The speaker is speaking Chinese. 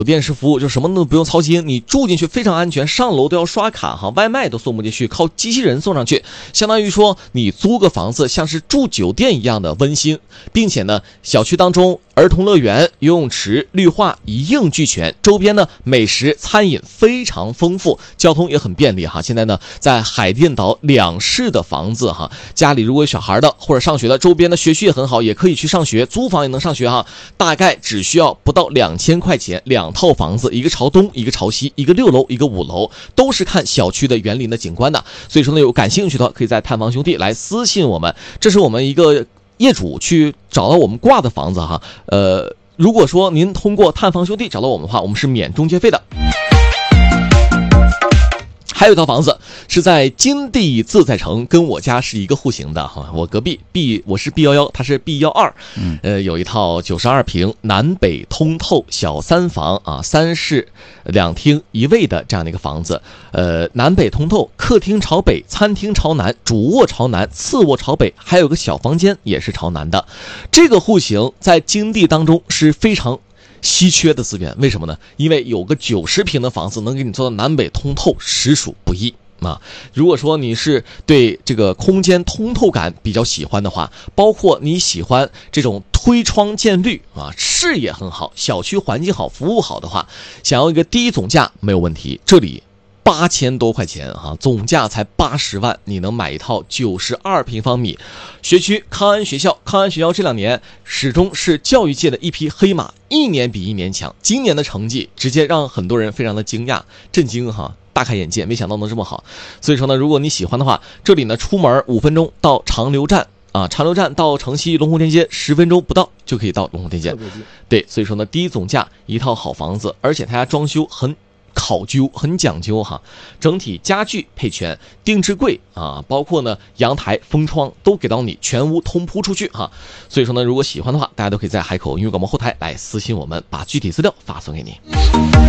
电视服务就什么都不用操心，你住进去非常安全，上楼都要刷卡哈，外卖都送不进去，靠机器人送上去，相当于说你租个房子像是住酒店一样的温馨，并且呢，小区当中儿童乐园、游泳池、绿化一应俱全，周边呢美食餐饮非常丰富，交通也很便利哈。现在呢，在海淀岛2室的房子哈，家里如果有小孩的或者上学的，周边的学区也很好，也可以去上学，租房也能上学哈，大概只需要不到2000块钱，2套房子，一个朝东，一个朝西，一个6楼，一个5楼，都是看小区的园林的景观的。所以说呢，有感兴趣的可以在探房兄弟来私信我们，这是我们一个业主去找到我们挂的房子哈。如果说您通过探房兄弟找到我们的话，我们是免中介费的。还有一套房子是在金地自在城，跟我家是一个户型的哈。我隔壁 B， 我是 B11， 他是 B12。有一套92平南北通透小3房啊，3室2厅1卫的这样的一个房子。南北通透，客厅朝北，餐厅朝南，主卧朝南，次卧朝北，还有个小房间也是朝南的。这个户型在金地当中是非常稀缺的资源，为什么呢？因为有个90平的房子能给你做到南北通透，实属不易啊。如果说你是对这个空间通透感比较喜欢的话，包括你喜欢这种推窗见绿啊，视野很好，小区环境好，服务好的话，想要一个低总价没有问题。这里8000多块钱哈，总价才80万，你能买一套92平方米学区。康安学校这2年始终是教育界的一匹黑马，一年比一年强。今年的成绩直接让很多人非常的惊讶、震惊哈，大开眼界，没想到能这么好。所以说呢，如果你喜欢的话，这里呢出门5分钟到长留站啊，长留站到城西龙湖天街10分钟不到就可以到龙湖天街。对，所以说呢，低总价一套好房子，而且他家装修很考究，很讲究哈，整体家具配全，定制柜啊，包括呢阳台、风窗都给到你，全屋通铺出去哈。所以说呢，如果喜欢的话，大家都可以在海口音乐广播后台来私信我们，把具体资料发送给你。